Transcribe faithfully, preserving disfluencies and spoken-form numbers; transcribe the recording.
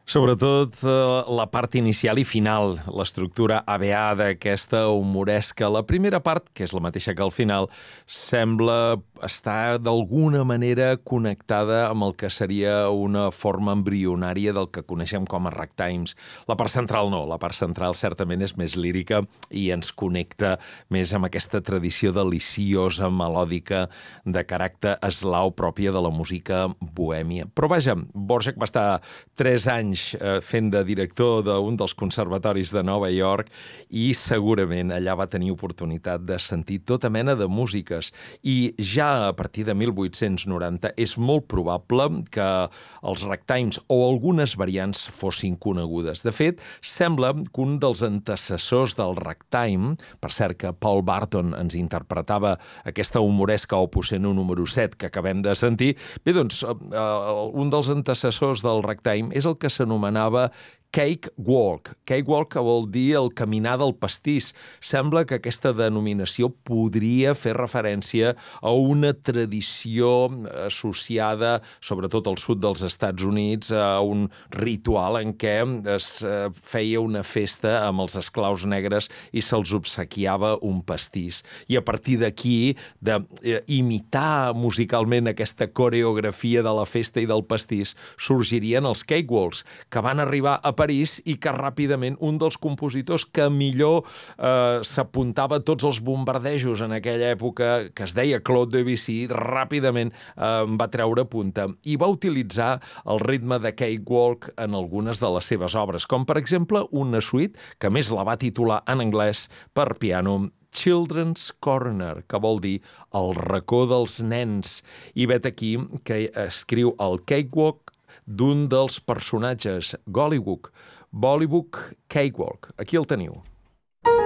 Sobretot eh, la part inicial i final, l'estructura A B A d'aquesta humoresca. La primera part, que és la mateixa que al final, sembla estar d'alguna manera connectada amb el que seria una forma embrionària del que coneixem com a ragtimes. La part central no, la part central certament és més lírica i ens connecta més amb aquesta tradició deliciosa, melòdica, de caràcter eslau pròpia de la música bohèmia. Però vaja, Dvořák va estar tres anys fent de director d'un dels conservatoris de Nova York i segurament allà va tenir oportunitat de sentir tota mena de músiques. I ja a partir de mil vuit-cents noranta és molt probable que els ragtimes o algunes variants fossin conegudes. De fet, sembla que un dels antecessors del ragtime, per cert que Paul Barton ens interpretava aquesta humoresca Opus cent u número set que acabem de sentir, bé, doncs, un dels antecessors del ragtime és el que s'anomenava Cake Walk. Cake Walk que vol dir el caminar del pastís. Sembla que aquesta denominació podria fer referència a una tradició associada, sobretot al sud dels Estats Units, a un ritual en què es feia una festa amb els esclaus negres i se'ls obsequiava un pastís. I a partir d'aquí, d'imitar musicalment aquesta coreografia de la festa i del pastís, sorgirien els Cake Walks, que van arribar a París i que ràpidament un dels compositors que millor eh, s'apuntava a tots els bombardejos en aquella època, que es deia Claude Debussy, ràpidament eh, va treure punta i va utilitzar el ritme de Cakewalk en algunes de les seves obres, com per exemple una suite que a més la va titular en anglès per piano Children's Corner, que vol dir el racó dels nens. I vet aquí que escriu el Cakewalk d'un dels personatges, Golliwog, Bollywood Cakewalk. Aquí el teniu.